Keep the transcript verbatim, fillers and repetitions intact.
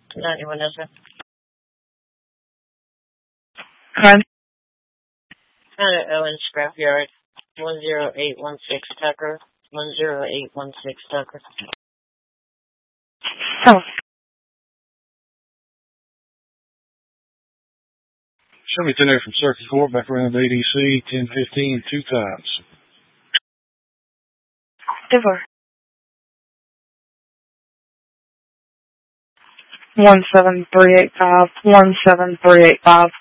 ninety-one Ezra. Crime. Kind of Owen Scrapyard. one zero eight one six Tucker. one zero eight one six Tucker. Oh. Show me ten there from Circuit Court, back around A D C, ten fifteen, two times. Divorce. One seven three eight five. One seven three eight five.